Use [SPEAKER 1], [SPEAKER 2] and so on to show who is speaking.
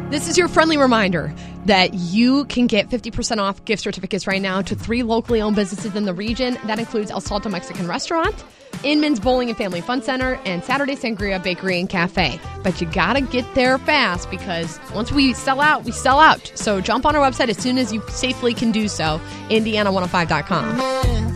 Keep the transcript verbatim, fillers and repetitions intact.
[SPEAKER 1] This is your friendly reminder that you can get fifty percent off gift certificates right now to three locally owned businesses in the region. That includes El Salto Mexican Restaurant, Inman's Bowling and Family Fun Center, and Saturday Sangria Bakery and Cafe. But you got to get there fast because once we sell out, we sell out. So jump on our website as soon as you safely can do so, Indiana one oh five dot com.